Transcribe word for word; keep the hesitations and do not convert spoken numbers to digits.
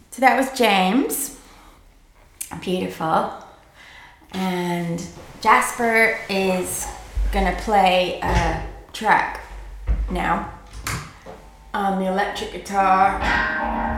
So that was James. Beautiful. And Jasper is gonna play a track now on the electric guitar.